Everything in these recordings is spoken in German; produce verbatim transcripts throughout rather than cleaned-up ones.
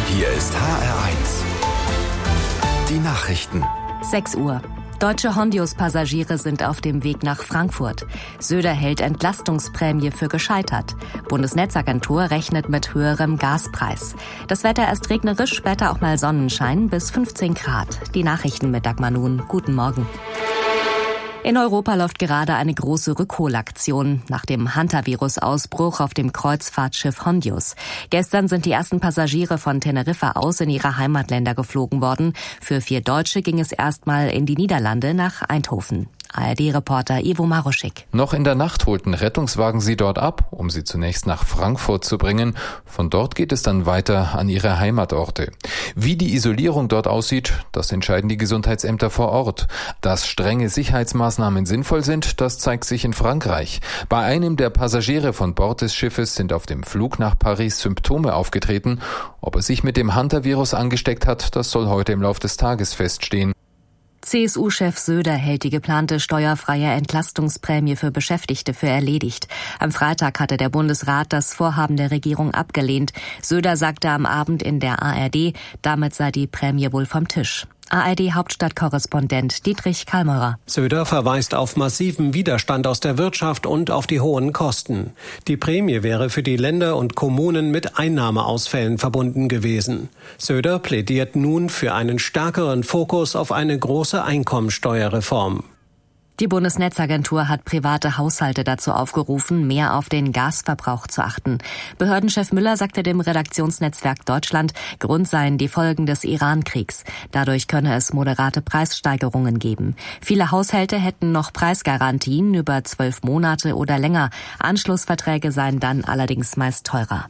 Hier ist H R eins. Die Nachrichten. sechs Uhr. Deutsche Hondius-Passagiere sind auf dem Weg nach Frankfurt. Söder hält Entlastungsprämie für gescheitert. Bundesnetzagentur rechnet mit höherem Gaspreis. Das Wetter erst regnerisch, später auch mal Sonnenschein bis fünfzehn Grad. Die Nachrichten mit Dagmar Nun. Guten Morgen. In Europa läuft gerade eine große Rückholaktion nach dem Hantavirus-Ausbruch auf dem Kreuzfahrtschiff Hondius. Gestern sind die ersten Passagiere von Teneriffa aus in ihre Heimatländer geflogen worden. Für vier Deutsche ging es erstmal in die Niederlande nach Eindhoven. A R D-Reporter Ivo Maruschik. Noch in der Nacht holten Rettungswagen sie dort ab, um sie zunächst nach Frankfurt zu bringen. Von dort geht es dann weiter an ihre Heimatorte. Wie die Isolierung dort aussieht, das entscheiden die Gesundheitsämter vor Ort. Dass strenge Sicherheitsmaßnahmen sinnvoll sind, das zeigt sich in Frankreich. Bei einem der Passagiere von Bord des Schiffes sind auf dem Flug nach Paris Symptome aufgetreten. Ob er sich mit dem Hantavirus angesteckt hat, das soll heute im Laufe des Tages feststehen. C S U-Chef Söder hält die geplante steuerfreie Entlastungsprämie für Beschäftigte für erledigt. Am Freitag hatte der Bundesrat das Vorhaben der Regierung abgelehnt. Söder sagte am Abend in der A R D, damit sei die Prämie wohl vom Tisch. A R D-Hauptstadtkorrespondent Dietrich Kallmeurer. Söder verweist auf massiven Widerstand aus der Wirtschaft und auf die hohen Kosten. Die Prämie wäre für die Länder und Kommunen mit Einnahmeausfällen verbunden gewesen. Söder plädiert nun für einen stärkeren Fokus auf eine große Einkommensteuerreform. Die Bundesnetzagentur hat private Haushalte dazu aufgerufen, mehr auf den Gasverbrauch zu achten. Behördenchef Müller sagte dem Redaktionsnetzwerk Deutschland, Grund seien die Folgen des Iran-Kriegs. Dadurch könne es moderate Preissteigerungen geben. Viele Haushalte hätten noch Preisgarantien über zwölf Monate oder länger. Anschlussverträge seien dann allerdings meist teurer.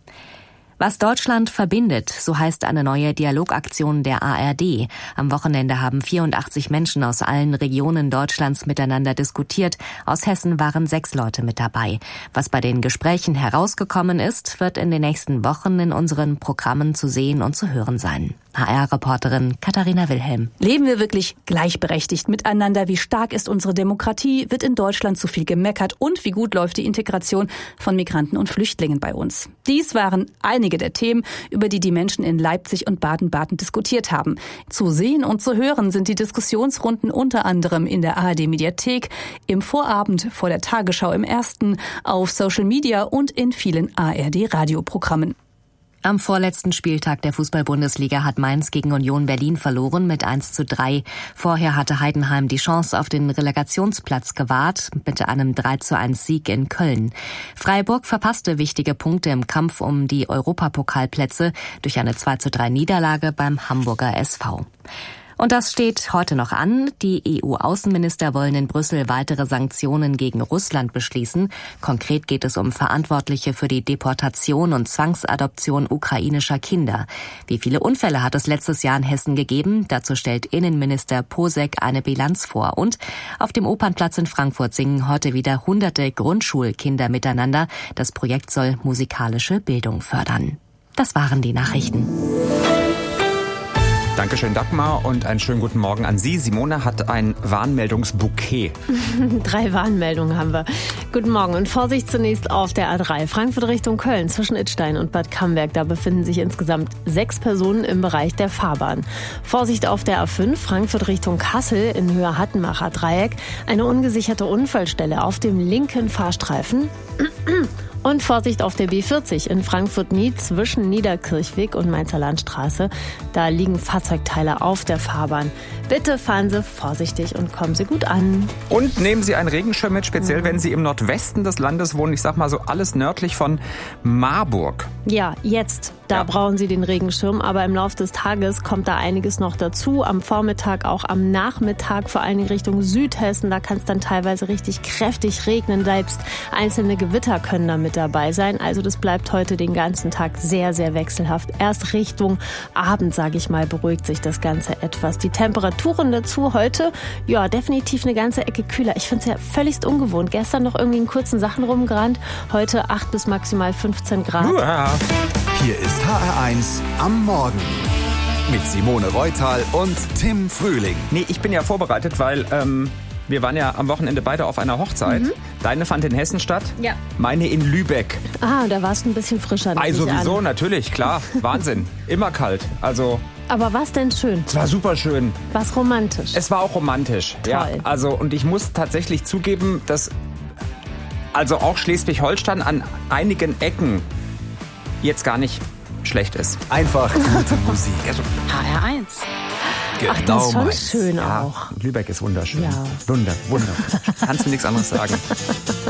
Was Deutschland verbindet, so heißt eine neue Dialogaktion der A R D. Am Wochenende haben vierundachtzig Menschen aus allen Regionen Deutschlands miteinander diskutiert. Aus Hessen waren sechs Leute mit dabei. Was bei den Gesprächen herausgekommen ist, wird in den nächsten Wochen in unseren Programmen zu sehen und zu hören sein. H R-Reporterin Katharina Wilhelm. Leben wir wirklich gleichberechtigt miteinander? Wie stark ist unsere Demokratie? Wird in Deutschland zu viel gemeckert? Und wie gut läuft die Integration von Migranten und Flüchtlingen bei uns? Dies waren einige der Themen, über die die Menschen in Leipzig und Baden-Baden diskutiert haben. Zu sehen und zu hören sind die Diskussionsrunden unter anderem in der A R D-Mediathek, im Vorabend vor der Tagesschau im Ersten, auf Social Media und in vielen A R D-Radioprogrammen. Am vorletzten Spieltag der Fußball-Bundesliga hat Mainz gegen Union Berlin verloren mit eins zu drei. Vorher hatte Heidenheim die Chance auf den Relegationsplatz gewahrt mit einem drei zu eins Sieg in Köln. Freiburg verpasste wichtige Punkte im Kampf um die Europapokalplätze durch eine zwei zu drei Niederlage beim Hamburger S V. Und das steht heute noch an. Die E U-Außenminister wollen in Brüssel weitere Sanktionen gegen Russland beschließen. Konkret geht es um Verantwortliche für die Deportation und Zwangsadoption ukrainischer Kinder. Wie viele Unfälle hat es letztes Jahr in Hessen gegeben? Dazu stellt Innenminister Posek eine Bilanz vor. Und auf dem Opernplatz in Frankfurt singen heute wieder hunderte Grundschulkinder miteinander. Das Projekt soll musikalische Bildung fördern. Das waren die Nachrichten. Dankeschön, Dagmar, und einen schönen guten Morgen an Sie. Simone hat ein Warnmeldungsbouquet. Drei Warnmeldungen haben wir. Guten Morgen und Vorsicht zunächst auf der A drei. Frankfurt Richtung Köln zwischen Idstein und Bad Camberg. Da befinden sich insgesamt sechs Personen im Bereich der Fahrbahn. Vorsicht auf der A fünf. Frankfurt Richtung Kassel in Höhe Hattenmacher Dreieck. Eine ungesicherte Unfallstelle auf dem linken Fahrstreifen. Und Vorsicht auf der B vierzig in Frankfurt-Nied zwischen Niederkirchweg und Mainzer Landstraße. Da liegen Fahrzeugteile auf der Fahrbahn. Bitte fahren Sie vorsichtig und kommen Sie gut an. Und nehmen Sie einen Regenschirm mit, speziell wenn Sie im Nordwesten des Landes wohnen. Ich sag mal so alles nördlich von Marburg. Ja, jetzt. Da ja. brauchen Sie den Regenschirm, aber im Laufe des Tages kommt da einiges noch dazu. Am Vormittag, auch am Nachmittag, vor allen Dingen Richtung Südhessen, da kann es dann teilweise richtig kräftig regnen. Selbst einzelne Gewitter können da mit dabei sein. Also das bleibt heute den ganzen Tag sehr, sehr wechselhaft. Erst Richtung Abend, sage ich mal, beruhigt sich das Ganze etwas. Die Temperaturen dazu heute, ja, definitiv eine ganze Ecke kühler. Ich finde es ja völligst ungewohnt. Gestern noch irgendwie in kurzen Sachen rumgerannt. Heute acht bis maximal fünfzehn Grad. Uah. Hier ist H R eins am Morgen mit Simone Reutal und Tim Frühling. Nee, ich bin ja vorbereitet, weil ähm, Wir waren ja am Wochenende beide auf einer Hochzeit. Mhm. Deine fand in Hessen statt, ja. Meine in Lübeck. Ah, da warst du ein bisschen frischer. Also sowieso, natürlich, klar. Wahnsinn. Immer kalt. Also. Aber was denn schön? Es war super schön. Was romantisch? Es war auch romantisch. Toll. Ja, also, und ich muss tatsächlich zugeben, dass also auch Schleswig-Holstein an einigen Ecken jetzt gar nicht schlecht ist. Einfach gute Musik. Also, H R eins. Genau. Ach, das ist schon meins. schön ja, auch. Lübeck ist wunderschön. Ja. Wunder, wunder. Kannst du nichts anderes sagen.